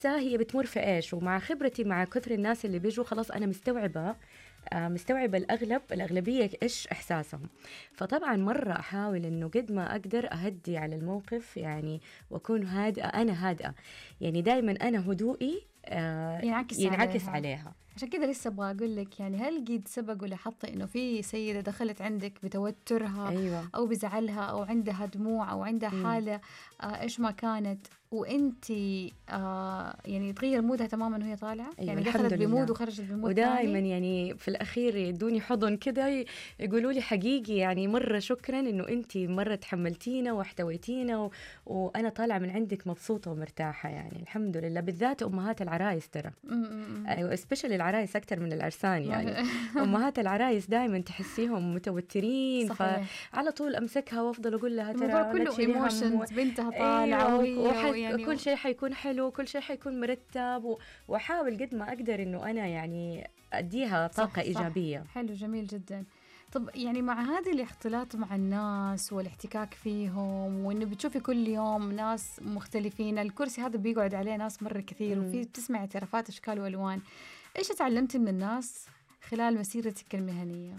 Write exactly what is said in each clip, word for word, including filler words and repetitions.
هي بتمر في إيش، ومع خبرتي مع كثر الناس اللي بيجوا خلاص أنا مستوعبة آه مستوعبة الأغلب الأغلبية إيش إحساسهم. فطبعا مرة أحاول إنه قد ما أقدر أهدي على الموقف يعني، وأكون هادئة. أنا هادئة يعني دايما، أنا هدوئي آه ينعكس, ينعكس عليها, عليها. عشان كده لسه أبغى أقول لك يعني، هل قد سبق ولاحظت إنه في سيدة دخلت عندك بتوترها أيوة. أو بزعلها أو عندها دموع أو عندها مم. حالة آه إيش ما كانت، وإنتي آه يعني تغير مودها تماما وهي طالعة؟ أيوة يعني الحمد دخلت بمود لله. وخرجت بمود ودائما ثاني. يعني في الأخير يدوني حضن كده، يقولوا لي حقيقي يعني مرة شكرا إنه أنتي مرة تحملتينا واحتويتينا و... وأنا طالعة من عندك مبسوطة ومرتاحة يعني الحمد لله. بالذات أمهات العرايس ترى، أيوة سبيشال العرايس أكتر من العرسان يعني. أمهات العرايس دائما تحسيهم متوترين، صحيح. فعلى طول أمسكها وأفضل أقول لها الموضوع ترى لا كله تشيلي هم. ايموشنز، بنتها طالعة أيوة وهي وح... ويعني كل شيء حيكون حلو، كل شيء حيكون مرتب و... وأحاول قد ما أقدر إنه أنا يعني أديها طاقة صح إيجابية. صح. حلو جميل جدا. طب يعني مع هذه الاختلاط مع الناس والاحتكاك فيهم، وإنه بتشوفي كل يوم ناس مختلفين، الكرسي هذا بيقعد عليه ناس مرة كثير، مم. وفي بتسمع اعترافات أشكال وألوان، إيش تعلمتي من الناس خلال مسيرتك المهنية؟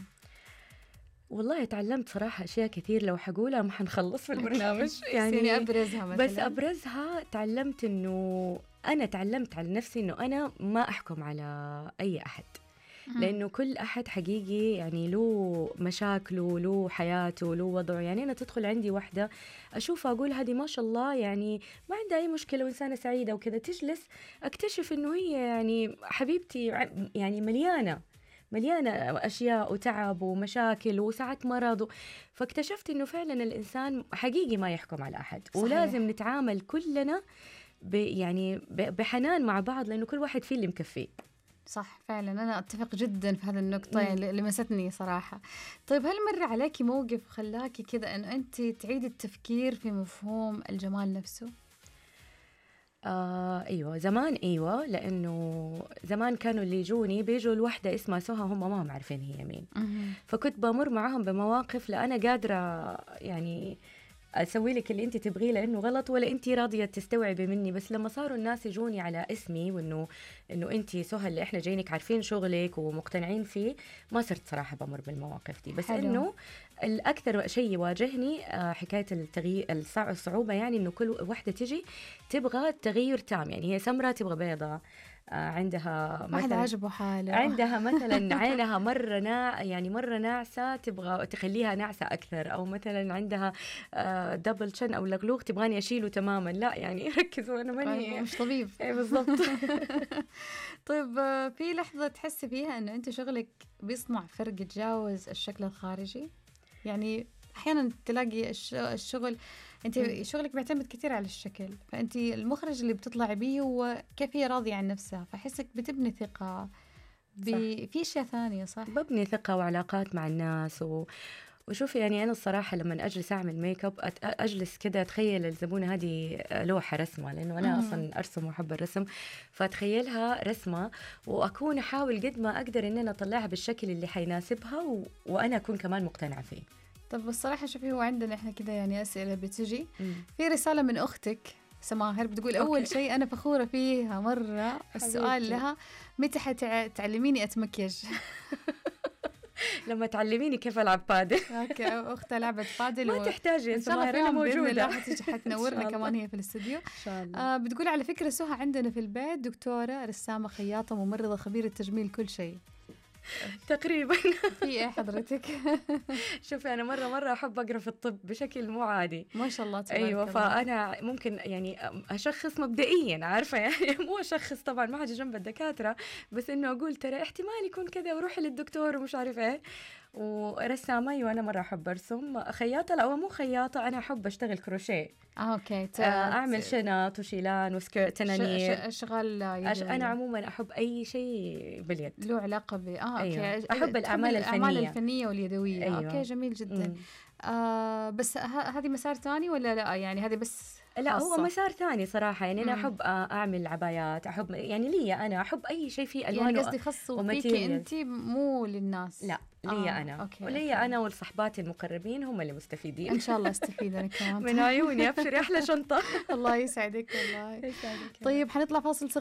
والله تعلمت صراحة أشياء كثير، لو حقولها ما حنخلص في البرنامج يعني. يعني أبرزها مثلا. بس أبرزها تعلمت إنه أنا تعلمت على نفسي إنه أنا ما أحكم على أي أحد، لأنه كل أحد حقيقي يعني له مشاكله، له حياته، له وضعه. يعني أنا تدخل عندي واحدة أشوفها أقول هذه ما شاء الله يعني ما عندها أي مشكلة وإنسانة سعيدة وكذا، تجلس أكتشف إنه هي يعني حبيبتي يعني مليانة مليانة أشياء وتعب ومشاكل وساعات مرض. فاكتشفت إنه فعلا الإنسان حقيقي ما يحكم على أحد. صحيح. ولازم نتعامل كلنا يعني بحنان مع بعض، لأنه كل واحد فيه اللي مكفيه. صح فعلا، أنا أتفق جدا في هذه النقطة يعني لمستني صراحة. طيب هل مر عليكي موقف خلاكي كده أنه أنت تعيدي التفكير في مفهوم الجمال نفسه؟ آه أيوة زمان، أيوة لأنه زمان كانوا اللي يجوني بيجوا الوحدة اسمها سهى، هم ما هم عارفين هي مين. فكنت بمر معهم بمواقف لا أنا قادرة يعني أسوي لك اللي أنت تبغيه لأنه غلط، ولا أنت راضية تستوعبي مني. بس لما صاروا الناس يجوني على اسمي وإنه إنه أنت سهى اللي إحنا جايينك عارفين شغلك ومقتنعين فيه، ما صرت صراحة بمر بالمواقف دي. بس حلو. إنه الأكثر شيء يواجهني حكاية التغيير الصعوبة، يعني إنه كل واحدة تجي تبغى تغير تام، يعني هي سمرة تبغى بيضة، عندها مثلا عجبه حاله، عندها مثلا عينها مرة نا يعني مرة ناعسة تبغى تخليها ناعسة أكثر، أو مثلا عندها دبل شن أو لغلوغ تبغاني أشيله تماما. لا يعني ركزوا أنا ماني مش طبيب. إيه بالضبط. طيب في لحظة تحسي فيها أنه أنت شغلك بيصنع فرق يتجاوز الشكل الخارجي؟ يعني أحيانا تلاقي الشغل أنت شغلك بيعتمد كثير على الشكل، فأنت المخرج اللي بتطلع بيه هو كيف هي راضية عن نفسها، فحسك بتبني ثقة في أشياء ثانية. صح، ببني ثقة وعلاقات مع الناس و... وشوفي يعني أنا الصراحة لما أجلس أعمل ميك اب أجلس كده أتخيل الزبونة هذه لوحة رسمة، لأنه أنا أصلا أرسم وأحب الرسم، فأتخيلها رسمة وأكون أحاول قد ما أقدر إن أنا أطلعها بالشكل اللي حيناسبها و... وأنا أكون كمان مقتنعة فيه. طب الصراحة شوفي هو عندنا إحنا كده يعني أسئلة بتجي. في رسالة من أختك سماهر بتقول أول أوكي. شيء أنا فخورة فيها مرة، السؤال لها متى حتعلميني أتمكيج؟ لما تعلميني كيف ألعب بادل. أوكي أختها لعبت بادل ما و... تحتاجي يا سماهر أنا موجودة. حتيجي حتنورنا كمان هي في الاستوديو إن شاء الله. آه بتقول على فكرة سهى عندنا في البيت دكتورة رسامة خياطة ممرضة خبيرة تجميل كل شيء تقريبا. في ايه حضرتك؟ شوفي انا مره مره احب اقرا في الطب بشكل مو عادي ما شاء الله تبارك ايوه الله. فانا ممكن يعني اشخص مبدئيا، عارفه يعني مو اشخص طبعا ما حاجه جنب الدكاتره، بس انه اقول ترى احتمال يكون كذا وروحي للدكتور ومش عارف ايه. ورسامه ايوه انا مره احب ارسم. خياطه لا مو خياطه، انا احب اشتغل كروشيه. اه اوكي آه اعمل شنط وشيلان وسكيرت تنانير. اشغال أش... انا عموما احب اي شيء باليد له علاقه ب اه أيوة. اوكي احب الاعمال الفنيه الاعمال الفنيه واليدويه. أيوة. اوكي جميل جدا. آه بس ه... هذه مسار ثاني ولا لا؟ يعني هذه بس لا هو خاصة. مسار ثاني صراحة، يعني أنا مم. أحب أعمل عبايات، أحب يعني لي أنا أحب أي شيء فيه ألوان يعني و- قصدي خاصة فيكي وماتيريال. انت مو للناس. لا لي آه، أنا أوكي، ولي أوكي. أنا والصحبات المقربين هم اللي مستفيدين. ان شاء الله استفيد انا كمان. من عيوني، أبشري أحلى شنطة. الله يسعدك والله. يسعدك. طيب حنطلع فاصل صغير